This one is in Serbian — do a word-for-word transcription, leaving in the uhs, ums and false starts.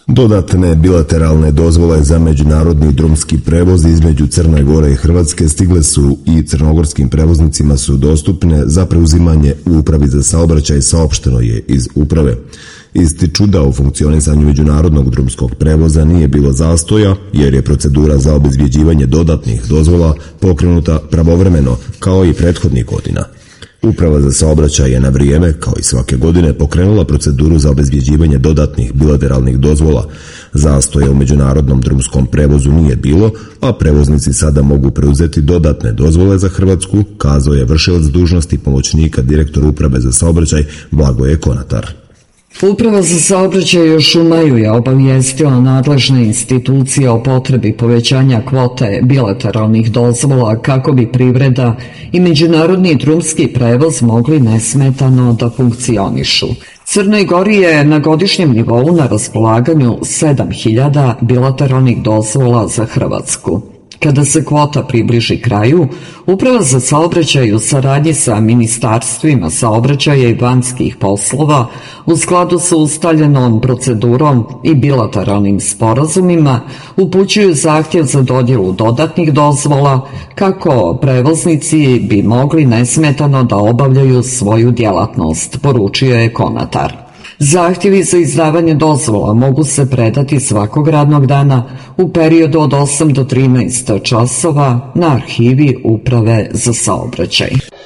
Dodatne bilateralne dozvole za međunarodni drumski prevoz između Crne Gore i Hrvatske stigle su i crnogorskim prevoznicima su dostupne za preuzimanje u Upravi za saobraćaj, saopšteno je iz uprave. Ističu da u funkcionisanju međunarodnog drumskog prevoza nije bilo zastoja, jer je procedura za obezbjeđivanje dodatnih dozvola pokrenuta pravovremeno, kao i prethodnih godina. Uprava za saobraćaj je na vrijeme, kao i svake godine, pokrenula proceduru za obezbjeđivanje dodatnih bilateralnih dozvola. Zastoja u međunarodnom drumskom prevozu nije bilo, a prevoznici sada mogu preuzeti dodatne dozvole za Hrvatsku, kazao je vršilac dužnosti pomoćnika direktora Uprave za saobraćaj Blagoje Konatar. Uprava za saobraćaj još u maju je obavijestila nadležne institucije o potrebi povećanja kvote bilateralnih dozvola kako bi privreda i međunarodni drumski prevoz mogli nesmetano da funkcionišu. Crnoj Gori je na godišnjem nivou na raspolaganju sedam hiljada bilateralnih dozvola za Hrvatsku. Kada se kvota približi kraju, Uprava za saobraćaj u saradnji sa ministarstvima saobraćaja i vanjskih poslova u skladu sa ustaljenom procedurom i bilateralnim sporazumima upućuju zahtjev za dodjelu dodatnih dozvola kako prevoznici bi mogli nesmetano da obavljaju svoju djelatnost, poručio je Konatar. Zahtjevi za izdavanje dozvola mogu se predati svakog radnog dana u periodu od osam do trinaest časova na arhivi Uprave za saobraćaj.